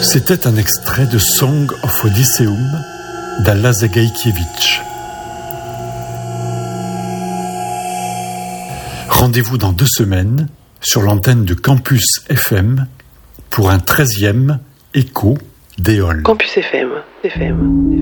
C'était un extrait de Song of Odysseum d'Alla Zagajkiewicz. Rendez-vous dans 2 semaines sur l'antenne de Campus FM pour un 13e écho d'Éole. Campus FM.